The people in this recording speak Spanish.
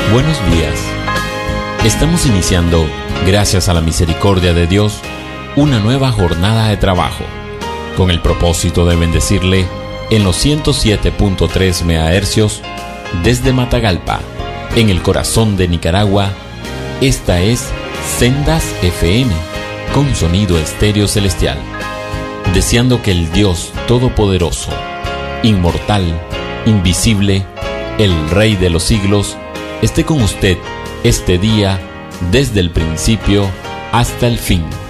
Buenos días. Estamos iniciando, gracias a la misericordia de Dios, una nueva jornada de trabajo, con el propósito de bendecirle en los 107.3 MHz desde Matagalpa, en el corazón de Nicaragua. Esta es Sendas FM, con sonido estéreo celestial, deseando que el Dios Todopoderoso, inmortal, invisible, el Rey de los siglos, esté con usted este día, desde el principio hasta el fin.